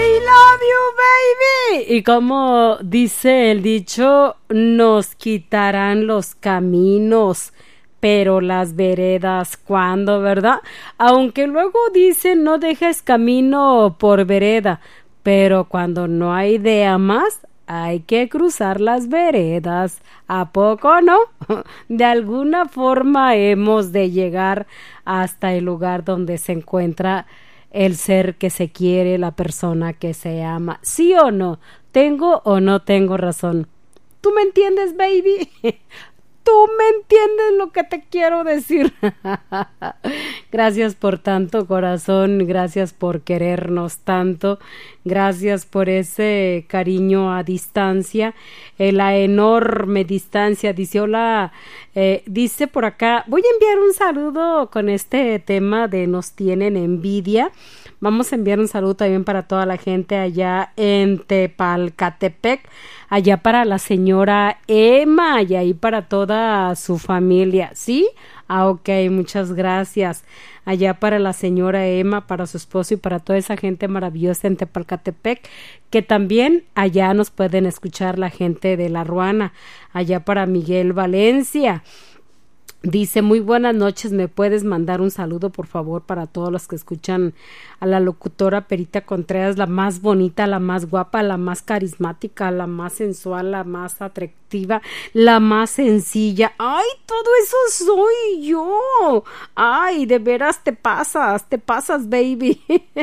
I love you, baby. Y como dice el dicho, nos quitarán los caminos, pero las veredas, ¿cuándo, verdad? Aunque luego dicen no dejes camino por vereda, pero cuando no hay idea más, hay que cruzar las veredas. ¿A poco no? De alguna forma hemos de llegar hasta el lugar donde se encuentra el ser que se quiere, la persona que se ama. ¿Sí o no? ¿Tengo o no tengo razón? ¿Tú me entiendes, baby? ¿Tú me entiendes lo que te quiero decir? Gracias por tanto, corazón. Gracias por querernos tanto. Gracias por ese cariño a distancia. La enorme distancia. Dice, hola, dice por acá, voy a enviar un saludo con este tema de nos tienen envidia. Vamos a enviar un saludo también para toda la gente allá en Tepalcatepec, allá para la señora Emma y ahí para toda su familia, ¿sí? Ok, muchas gracias. Allá para la señora Emma, para su esposo y para toda esa gente maravillosa en Tepalcatepec, que también allá nos pueden escuchar la gente de La Ruana, allá para Miguel Valencia. Dice, muy buenas noches, ¿me puedes mandar un saludo, por favor, para todos los que escuchan a la locutora Perita Contreras, la más bonita, la más guapa, la más carismática, la más sensual, la más atractiva, la más sencilla? ¡Ay, todo eso soy yo! ¡Ay, de veras te pasas, baby!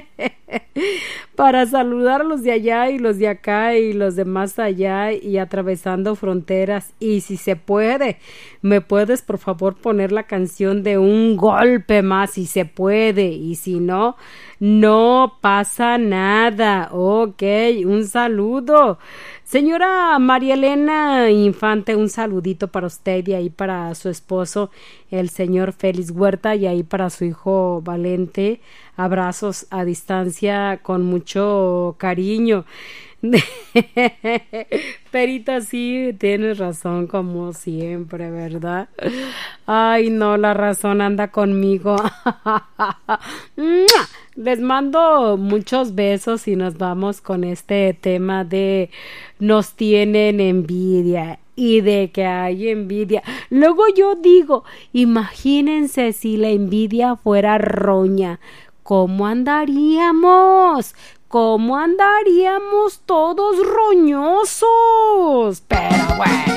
Para saludar a los de allá y los de acá y los de más allá y atravesando fronteras. Y si se puede, ¿me puedes, por favor, poner la canción de Un Golpe Más? Si se puede, y si no, no pasa nada. Ok, un saludo. Señora María Elena Infante, un saludito para usted y ahí para su esposo, el señor Félix Huerta, y ahí para su hijo Valente. Abrazos a distancia con mucho cariño. Perita, sí, tienes razón como siempre, ¿verdad? Ay, no, la razón anda conmigo. Les mando muchos besos y nos vamos con este tema de nos tienen envidia y de que hay envidia. Luego yo digo, imagínense si la envidia fuera roña. ¿Cómo andaríamos? ¿Cómo andaríamos todos roñosos? Pero bueno.